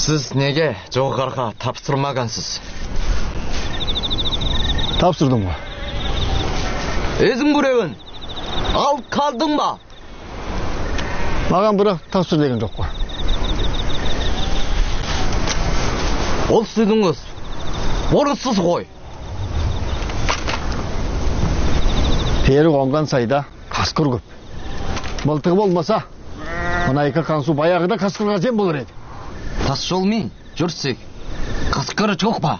Siz nega Jo'g'arga topshirmagansiz? Topshirdim mı? Özün burevin. Al kaldın mı? Mağan bırak topshir degen жоқ қой. Ол сіздің орынсыз ғой. Тері қонған сайда қасқыр көп. Мылтығы болмаса, мына екі қансу баяғыда қасқырға жем болар еді. Тас жолмен жүрсек, қасқыр жоқ па?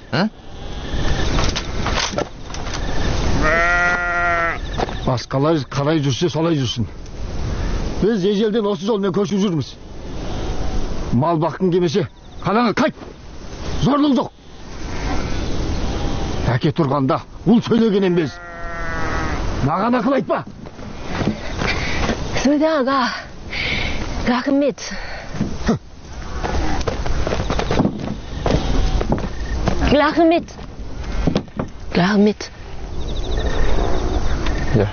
Басқалар қалай жүрсе солай жүрсін. Біз ежелден осы жолмен көшіп жүрміз. Мал баққың келмесе, қалаңа қайт. Зорлық жоқ. Әке тұрғанда ұл сөйлеген емес. Маған ақыл айтпа. Сөйде аға. Рахмет. Рахмет. Рахмет. Ja.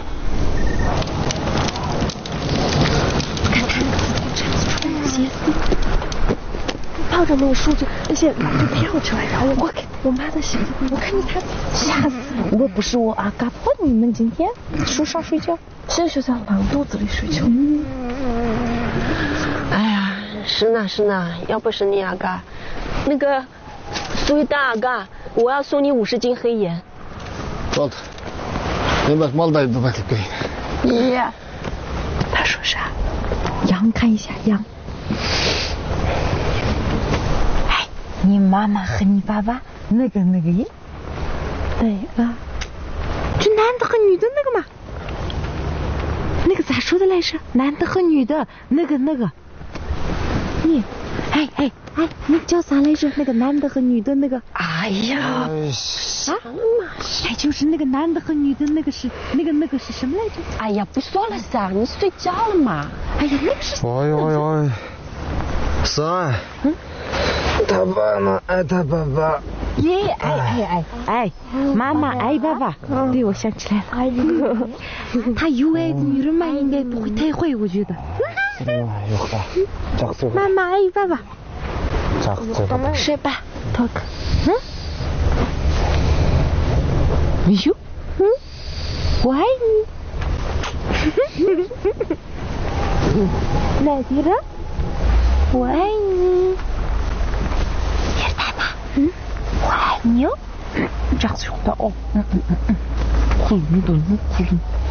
抱着那个数据，那些狼就跳出来，然后我给我妈的鞋子，我看见他吓死了。我不是我阿嘎，不，你们今天树上睡觉，现在就在狼肚子里睡觉。哎呀，是呢，要不是你阿嘎，那个苏一大阿嘎，我要送你50斤黑盐。 好的。你把毛带都拿给给。 爷，他说啥？羊，看一下羊。 哎，你妈妈和你爸爸那个耶？ 哪个？ 就男的和女的那个嘛。那个咋说的来着？男的和女的那个。你，哎，那个叫啥来着？那个男的和女的那个。 哎呀。 哎，就是那个男的和女的那个是那个是什么来着？ 哎呀，不说了噻，你睡觉了嘛？ 哎呀，那个是。 哎，三。他爸妈爱他爸爸。 耶，哎，妈妈爱爸爸。对，我想起来了。他有爱的女人嘛，应该不会太坏，我觉得。妈妈爱爸爸。 睡吧，托克。 哎呦，我爱你。来迪了，我爱你。也爸爸，我爱你哦。这样子的哦，呼噜的，呼噜。